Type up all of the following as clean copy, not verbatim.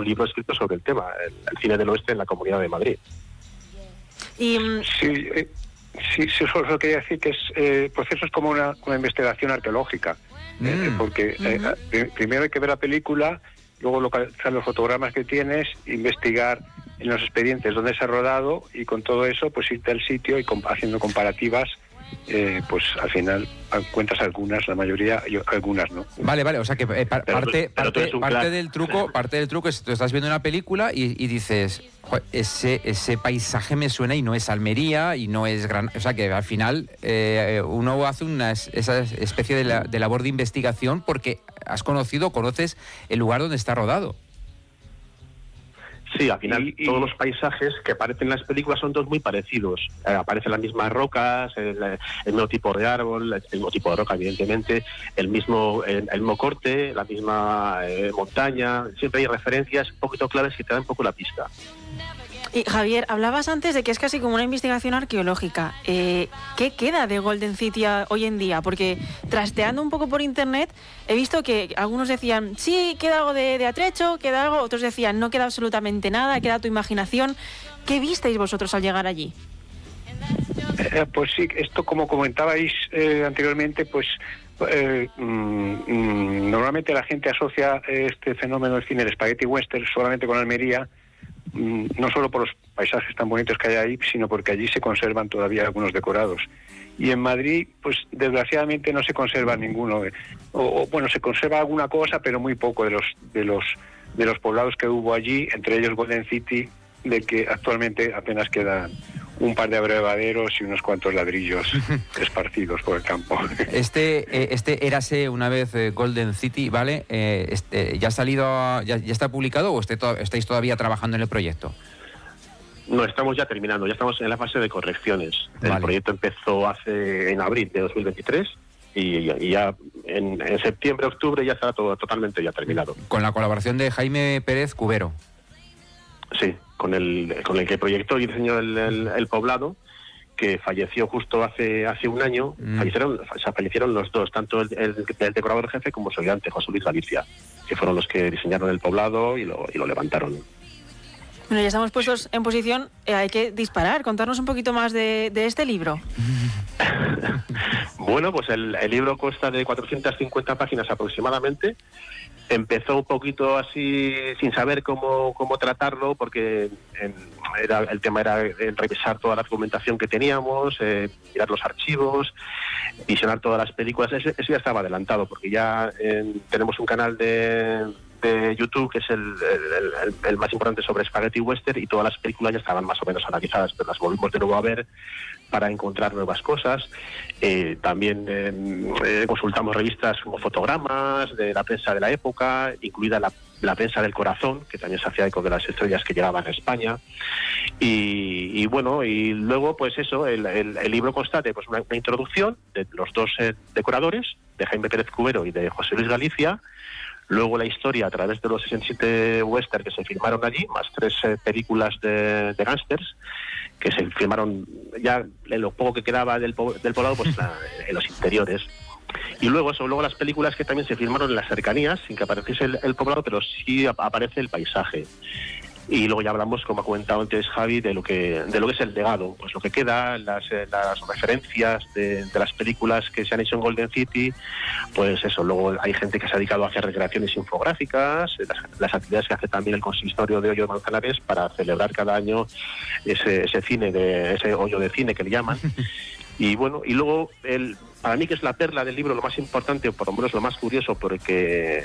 un libro escrito sobre el tema, el cine del oeste en la Comunidad de Madrid. Y Sí, solo quería decir que pues eso es como una investigación arqueológica, porque primero hay que ver la película, luego localizar los fotogramas que tienes, investigar en los expedientes dónde se ha rodado y con todo eso pues irte al sitio y haciendo comparativas, pues al final encuentras algunas, la mayoría, y algunas no. Vale, o sea que parte del truco es tú estás viendo una película y dices, ese paisaje me suena y no es Almería y no es Gran... O sea que al final uno hace esa especie de labor de investigación porque conoces el lugar donde está rodado. Sí, al final todos los paisajes que aparecen en las películas son todos muy parecidos. Aparecen las mismas rocas, el mismo tipo de árbol, el mismo tipo de roca, evidentemente, el mismo corte, la misma montaña. Siempre hay referencias un poquito claves que te dan un poco la pista. Y Javier, hablabas antes de que es casi como una investigación arqueológica. ¿Qué queda de Golden City hoy en día? Porque trasteando un poco por internet he visto que algunos decían, sí, queda algo de atrecho, queda algo, otros decían, no queda absolutamente nada, queda tu imaginación. ¿Qué visteis vosotros al llegar allí? Pues sí, esto como comentabais anteriormente, pues normalmente la gente asocia este fenómeno del cine de Spaghetti Western solamente con Almería, no solo por los paisajes tan bonitos que hay ahí, sino porque allí se conservan todavía algunos decorados. Y en Madrid, pues desgraciadamente no se conserva ninguno. O bueno, se conserva alguna cosa, pero muy poco de los poblados que hubo allí, entre ellos Golden City, de que actualmente apenas quedan un par de abrevaderos y unos cuantos ladrillos esparcidos por el campo. Este érase una vez Golden City, ¿vale? ¿Ya ha salido, ya está publicado o estáis todavía trabajando en el proyecto? No, estamos ya terminando, ya estamos en la fase de correcciones. Vale. El proyecto empezó en abril de 2023 y ya en septiembre, octubre ya estará todo totalmente ya terminado. Con la colaboración de Jaime Pérez Cubero. Sí, con el que proyectó y diseñó el poblado, que falleció justo hace un año. Fallecieron los dos, tanto el decorador jefe como su ayudante, José Luis Galicia, que fueron los que diseñaron el poblado y lo levantaron. Bueno, ya estamos puestos en posición, hay que disparar, contarnos un poquito más de este libro. Bueno, pues el libro consta de 450 páginas aproximadamente. Empezó un poquito así, sin saber cómo tratarlo, porque el tema era revisar toda la documentación que teníamos, mirar los archivos, visionar todas las películas. Eso ya estaba adelantado, porque ya tenemos un canal de YouTube que es el más importante sobre Spaghetti Western, y todas las películas ya estaban más o menos analizadas, pero las volvimos de nuevo a ver para encontrar nuevas cosas. También consultamos revistas como Fotogramas, de la prensa de la época, incluida la prensa del corazón, que también se hacía eco de las estrellas que llegaban a España. Y bueno, y luego pues eso, el libro consta de pues una introducción de los dos decoradores, de Jaime Pérez Cubero y de José Luis Galicia. Luego la historia a través de los 67 western que se filmaron allí, más 3 películas de gángsters que se filmaron ya en lo poco que quedaba del poblado, pues en los interiores. Y luego las películas que también se filmaron en las cercanías, sin que apareciese el poblado, pero sí aparece el paisaje. Y luego ya hablamos, como ha comentado antes Javi, de lo que es el legado, pues lo que queda, las referencias de las películas que se han hecho en Golden City, pues eso. Luego hay gente que se ha dedicado a hacer recreaciones infográficas, las actividades que hace también el consistorio de Hoyo de Manzanares para celebrar cada año ese hoyo de cine que le llaman. Y bueno, y luego para mí que es la perla del libro, lo más importante, o por lo menos lo más curioso, porque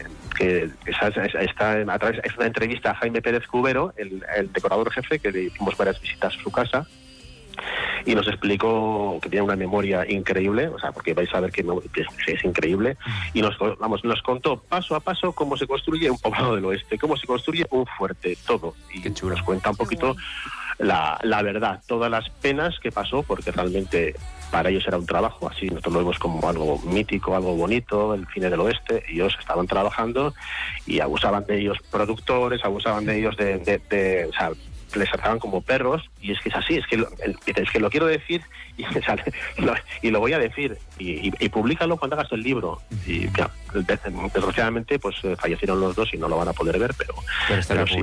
es una entrevista a Jaime Pérez Cubero, el decorador jefe, que le hicimos varias visitas a su casa, y nos explicó que tiene una memoria increíble, o sea, porque vais a ver que es increíble, y nos contó paso a paso cómo se construye un poblado del oeste, cómo se construye un fuerte, todo. Y nos cuenta un poquito la verdad, todas las penas que pasó, porque realmente para ellos era un trabajo así, nosotros lo vemos como algo mítico, algo bonito, el cine del oeste. Ellos estaban trabajando y abusaban de ellos productores, abusaban de ellos o sea, les trataban como perros, y es que es así, es que lo quiero decir y lo voy a decir, y públicalo cuando hagas el libro. Y ya, desgraciadamente pues fallecieron los dos y no lo van a poder ver, pero sí,